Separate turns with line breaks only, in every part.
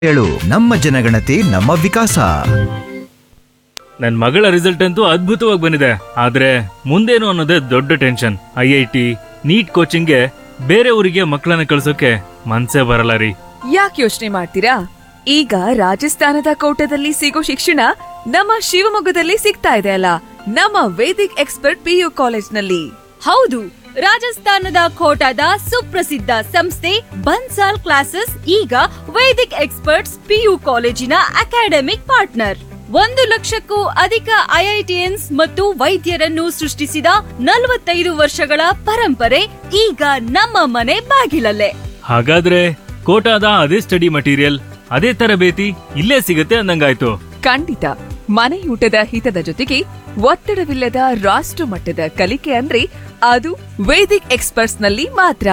ಹೇಳು, ನಮ್ಮ ಜನಗಣತಿ ನಮ್ಮ ವಿಕಾಸ.
ನನ್ ಮಗಳ ರಿಸಲ್ಟ್ ಅಂತೂ ಅದ್ಭುತವಾಗಿ ಬಂದಿದೆ. ಆದ್ರೆ ಮುಂದೇನು ಅನ್ನೋದೇ ದೊಡ್ಡ ಟೆನ್ಷನ್. IIT ನೀಟ್ ಕೋಚಿಂಗ್ಗೆ ಬೇರೆ ಊರಿಗೆ ಮಕ್ಕಳನ್ನ ಕಳ್ಸೋಕೆ ಮನ್ಸೇ ಬರಲ್ಲ ರೀ.
ಯಾಕೆ ಯೋಚನೆ ಮಾಡ್ತೀರಾ? ಈಗ ರಾಜಸ್ಥಾನದ ಕೋಟದಲ್ಲಿ ಸಿಗೋ ಶಿಕ್ಷಣ ನಮ್ಮ ಶಿವಮೊಗ್ಗದಲ್ಲಿ ಸಿಗ್ತಾ ಇದೆ ಅಲ್ಲ, ನಮ್ಮ ವೇದಿಕ್ ಎಕ್ಸ್ಪರ್ಟ್ PU ಕಾಲೇಜ್ನಲ್ಲಿ.
ಹೌದು, ರಾಜಸ್ಥಾನದ ಕೋಟಾದ ಸುಪ್ರಸಿದ್ಧ ಸಂಸ್ಥೆ ಬನ್ಸಾಲ್ ಕ್ಲಾಸಸ್ ಈಗ ವೇದಿಕ್ ಎಕ್ಸ್ಪರ್ಟ್ಸ್ PU ಕಾಲೇಜಿನ ಅಕಾಡೆಮಿಕ್ ಪಾರ್ಟ್ನರ್. 1 ಲಕ್ಷಕ್ಕೂ ಅಧಿಕ IITians ಮತ್ತು ವೈದ್ಯರನ್ನು ಸೃಷ್ಟಿಸಿದ 45 ವರ್ಷಗಳ ಪರಂಪರೆ ಈಗ ನಮ್ಮ ಮನೆ ಬಾಗಿಲಲ್ಲೇ.
ಹಾಗಾದ್ರೆ ಕೋಟಾದ ಅದೇ ಸ್ಟಡಿ ಮಟೀರಿಯಲ್, ಅದೇ ತರಬೇತಿ ಇಲ್ಲೇ ಸಿಗುತ್ತೆ ಅಂದಂಗಾಯ್ತು.
ಖಂಡಿತ. ಮನೆಯೂಟದ ಹಿತದ ಜೊತೆಗೆ ಒತ್ತಡವಿಲ್ಲದ ರಾಷ್ಟ್ರ ಮಟ್ಟದ ಕಲಿಕೆ ಅಂದ್ರೆ ಅದು ವೇದಿಕ್ ಎಕ್ಸ್ಪರ್ಟ್ಸ್ ನಲ್ಲಿ ಮಾತ್ರ.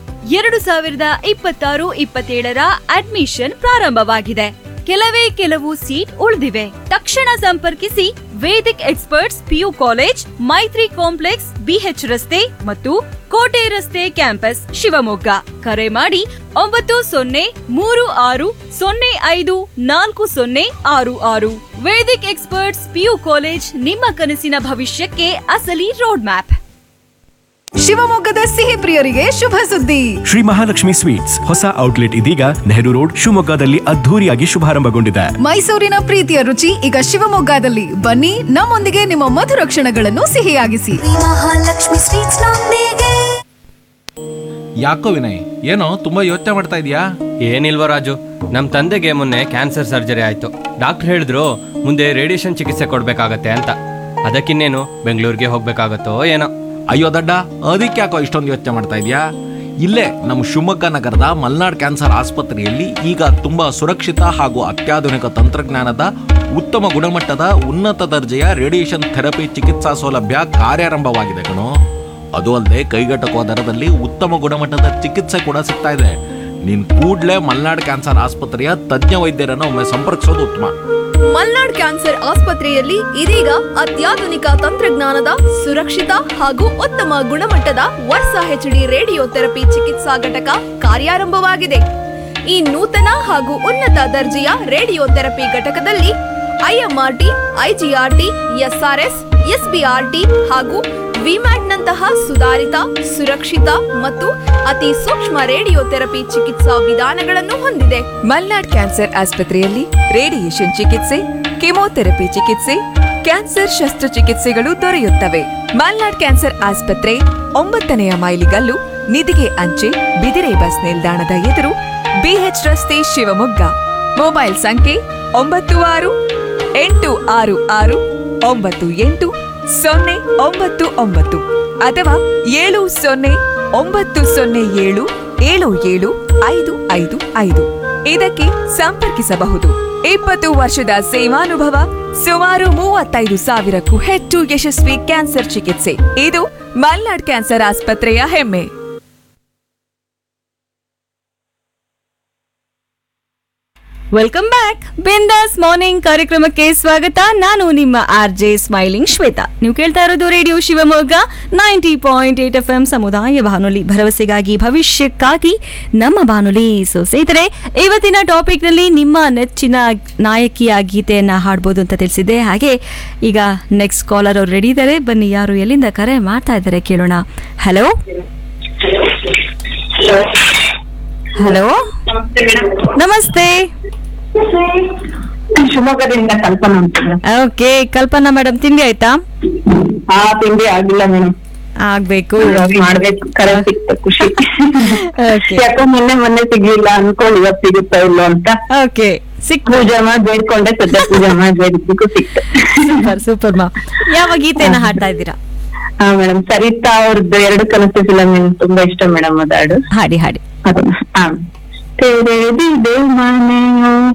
2026-27ರ ಅಡ್ಮಿಷನ್ ಪ್ರಾರಂಭವಾಗಿದೆ. ಕೆಲವು ಸೀಟ್ ಉಳಿದಿವೆ. ತಕ್ಷಣ ಸಂಪರ್ಕಿಸಿ ವೇದಿಕ್ ಎಕ್ಸ್ಪರ್ಟ್ಸ್ PU ಕಾಲೇಜ್, ಮೈತ್ರಿ ಕಾಂಪ್ಲೆಕ್ಸ್, BH ರಸ್ತೆ ಮತ್ತು ಕೋಟೆ ರಸ್ತೆ ಕ್ಯಾಂಪಸ್, ಶಿವಮೊಗ್ಗ. ಕರೆ ಮಾಡಿ 9036054066. ವೇದಿಕ್ ಎಕ್ಸ್ಪರ್ಟ್ಸ್ PU ಕಾಲೇಜ್, ನಿಮ್ಮ ಕನಸಿನ ಭವಿಷ್ಯಕ್ಕೆ ಅಸಲಿ ರೋಡ್ ಮ್ಯಾಪ್.
ಶಿವಮೊಗ್ಗದ ಸಿಹಿ ಪ್ರಿಯರಿಗೆ ಶುಭ ಸುದ್ದಿ.
ಶ್ರೀ ಮಹಾಲಕ್ಷ್ಮಿ ಸ್ವೀಟ್ಸ್ ಹೊಸ ಔಟ್ಲೆಟ್ ಇದೀಗ ನೆಹರು ರೋಡ್ ಶಿವಮೊಗ್ಗದಲ್ಲಿ ಅದ್ಧೂರಿಯಾಗಿ ಶುಭಾರಂಭಗೊಂಡಿದೆ.
ಮೈಸೂರಿನ ಪ್ರೀತಿಯ ರುಚಿ ಈಗ ಶಿವಮೊಗ್ಗದಲ್ಲಿ. ಬನ್ನಿ, ನಮ್ಮೊಂದಿಗೆ ನಿಮ್ಮ ಮಧುರ ಕ್ಷಣಗಳನ್ನು ಸಿಹಿಯಾಗಿಸಿ.
ಮಹಾಲಕ್ಷ್ಮಿ ಸ್ವೀಟ್ಸ್ ನೊಂದಿಗೆ.
ಯಾಕೋ ವಿನಯ್, ಏನೋ ತುಂಬಾ ಯೋಚನೆ ಮಾಡ್ತಾ ಇದೀಯಾ?
ಏನಿಲ್ವ ರಾಜು, ನಮ್ ತಂದೆಗೆ ಮೊನ್ನೆ ಕ್ಯಾನ್ಸರ್ ಸರ್ಜರಿ ಆಯ್ತು. ಡಾಕ್ಟರ್ ಹೇಳಿದ್ರು ಮುಂದೆ ರೇಡಿಯೇಷನ್ ಚಿಕಿತ್ಸೆ ಕೊಡ್ಬೇಕಾಗತ್ತೆ ಅಂತ. ಅದಕ್ಕಿನ್ನೇನು ಬೆಂಗಳೂರಿಗೆ ಹೋಗ್ಬೇಕಾಗತ್ತೋ ಏನೋ.
ಅಯ್ಯೋ ದಡ್ಡ, ಅದಕ್ಕೆ ಯಾಕೋ ಇಷ್ಟೊಂದು ಯೋಚನೆ ಮಾಡ್ತಾ ಇದೀಯಾ? ಇಲ್ಲೇ ನಮ್ಮ ಶಿವಮೊಗ್ಗ ನಗರದ ಮಲ್ನಾಡ್ ಕ್ಯಾನ್ಸರ್ ಆಸ್ಪತ್ರೆಯಲ್ಲಿ ಈಗ ತುಂಬಾ ಸುರಕ್ಷಿತ ಹಾಗೂ ಅತ್ಯಾಧುನಿಕ ತಂತ್ರಜ್ಞಾನದ ಉತ್ತಮ ಗುಣಮಟ್ಟದ ಉನ್ನತ ದರ್ಜೆಯ ರೇಡಿಯೇಷನ್ ಥೆರಪಿ ಚಿಕಿತ್ಸಾ ಸೌಲಭ್ಯ ಕಾರ್ಯಾರಂಭವಾಗಿದೆ ಕಣೋ. ಅದು ಅಲ್ಲದೆ ಕೈಗೆಟಕುವ ದರದಲ್ಲಿ ಉತ್ತಮ ಗುಣಮಟ್ಟದ ಚಿಕಿತ್ಸೆ ಕೂಡ ಸಿಗ್ತಾ ಇದೆ. ನೀನ್ ಕೂಡ್ಲೇ ಮಲ್ನಾಡ್ ಕ್ಯಾನ್ಸರ್ ಆಸ್ಪತ್ರೆಯ ತಜ್ಞ ವೈದ್ಯರನ್ನು ಒಮ್ಮೆ ಸಂಪರ್ಕಿಸೋದು ಉತ್ತಮ.
ಮಲ್ನಾಡ್ ಕ್ಯಾನ್ಸರ್ ಆಸ್ಪತ್ರೆಯಲ್ಲಿ ಇದೀಗ ಅತ್ಯಾಧುನಿಕ ತಂತ್ರಜ್ಞಾನದ ಸುರಕ್ಷಿತ ಹಾಗೂ ಉತ್ತಮ ಗುಣಮಟ್ಟದ ವರ್ಸಾ HD ರೇಡಿಯೋ ಥೆರಪಿ ಚಿಕಿತ್ಸಾ ಘಟಕ ಕಾರ್ಯಾರಂಭವಾಗಿದೆ. ಈ ನೂತನ ಹಾಗೂ ಉನ್ನತ ದರ್ಜೆಯ ರೇಡಿಯೋ ಥೆರಪಿ ಘಟಕದಲ್ಲಿ IMRT, IGRT, SRS, SBRT ಹಾಗೂ ವಿಮ್ಯಾಟ್ನಂತಹ ಸುಧಾರಿತ, ಸುರಕ್ಷಿತ ಮತ್ತು ಅತಿ ಸೂಕ್ಷ್ಮ ರೇಡಿಯೋ ಥೆರಪಿ ಚಿಕಿತ್ಸಾ ವಿಧಾನಗಳನ್ನು ಹೊಂದಿದೆ.
ಮಲ್ನಾಡ್ ಕ್ಯಾನ್ಸರ್ ಆಸ್ಪತ್ರೆಯಲ್ಲಿ ರೇಡಿಯೇಷನ್ ಚಿಕಿತ್ಸೆ, ಕೆಮೊಥೆರಪಿ ಚಿಕಿತ್ಸೆ, ಕ್ಯಾನ್ಸರ್ ಶಸ್ತ್ರಚಿಕಿತ್ಸೆಗಳು ದೊರೆಯುತ್ತವೆ. ಮಲ್ನಾಡ್ ಕ್ಯಾನ್ಸರ್ ಆಸ್ಪತ್ರೆ 9ನೇ ಮೈಲಿಗಲ್ಲು, ನಿಧಿಗೆ ಅಂಚೆ, ಬಿದಿರೆ ಬಸ್ ನಿಲ್ದಾಣದ ಎದುರು, BH ರಸ್ತೆ, ಶಿವಮೊಗ್ಗ. ಮೊಬೈಲ್ ಸಂಖ್ಯೆ 9666988099 ಅಥವಾ 7090077755. ಇದಕ್ಕೆ ಸಂಪರ್ಕಿಸಬಹುದು. 20 ವರ್ಷದ ಸೇವಾನುಭವ, ಸುಮಾರು 35,000ಕ್ಕೂ ಹೆಚ್ಚು ಯಶಸ್ವಿ ಕ್ಯಾನ್ಸರ್ ಚಿಕಿತ್ಸೆ. ಇದು ಮಲ್ನಾಡ್ ಕ್ಯಾನ್ಸರ್ ಆಸ್ಪತ್ರೆಯ ಹೆಮ್ಮೆ.
Welcome back. ಬಿಂದಾಸ್ ಮಾರ್ನಿಂಗ್ ಕಾರ್ಯಕ್ರಮಕ್ಕೆ ಸ್ವಾಗತ. ನಾನು ನಿಮ್ಮ RJ ಸ್ಮೈಲಿಂಗ್ ಶ್ವೇತಾ. ನೀವು ಕೇಳ್ತಾ ಇರೋದು ರೇಡಿಯೋ ಶಿವಮೊಗ್ಗ 90.8 FM ಸಮುದಾಯ ಬಾನುಲಿ, ಭರವಸೆಗಾಗಿ ಭವಿಷ್ಯಕ್ಕಾಗಿ ನಮ್ಮ ಬಾನುಲಿ. ಸೊ ಸ್ನೇಹಿತರೆ, ಇವತ್ತಿನ ಟಾಪಿಕ್ ನಲ್ಲಿ ನಿಮ್ಮ ನೆಚ್ಚಿನ ನಾಯಕಿಯ ಗೀತೆಯನ್ನ ಹಾಡ್ಬೋದು ಅಂತ ತಿಳಿಸಿದ್ದೆ. ಹಾಗೆ ಈಗ ನೆಕ್ಸ್ಟ್ ಕಾಲರ್ ಅವ್ರು ರೆಡಿ ಇದ್ದಾರೆ. ಬನ್ನಿ, ಯಾರು ಎಲ್ಲಿಂದ ಕರೆ ಮಾಡ್ತಾ ಇದ್ದಾರೆ ಕೇಳೋಣ. ಹಲೋ ಹಲೋ, ನಮಸ್ತೆ.
ಶಿವಮೊಗ್ಗದಿಂದ ಕಲ್ಪನಾ ಅಂತ.
ಓಕೆ ಕಲ್ಪನಾ ಮೇಡಮ್, ತಿಂಡಿ ಆಯ್ತಾ?
ತಿಂಡಿ ಆಗಿಲ್ಲ ಮೇಡಮ್,
ಆಗ್ಬೇಕು,
ಮಾಡ್ಬೇಕು. ಕರೆ ಸಿಕ್ತ ಖುಷಿ. ಯಾಕೋ ಮೊನ್ನೆ ಸಿಗ್ಲಿಲ್ಲ ಅನ್ಕೊಂಡು ಇವತ್ತು ಸಿಗುತ್ತಾ ಇಲ್ಲ ಅಂತ.
ಓಕೆ,
ಪೂಜೆ ಮಾಡಿ ಬೇಡ್ಕೊಂಡೆ, ಸದ್ಯ ಪೂಜೆ ಮಾಡಿ ಬೇಡಿದ್ದಕ್ಕೂ ಸಿಕ್ತು.
ಸೂಪರ್ ಸೂಪರ್ ಮಾ. ಯಾವ ಗೀತೆಯನ್ನ ಹಾಡ್ತಾ ಇದ್ದೀರಾ?
ಹಾ ಮೇಡಮ್, ಸರಿತಾ ಅವ್ರದ್ದು 2 ಕನಸು ಫಿಲಂ ತುಂಬಾ ಇಷ್ಟ ಮೇಡಮ್. ಅದು ಹಾಡು
ಹಾಡಿ ಹಾಡಿ.
ಅದನ್ನ ತೆರೆದಿದೆ ಮನೆಯೋ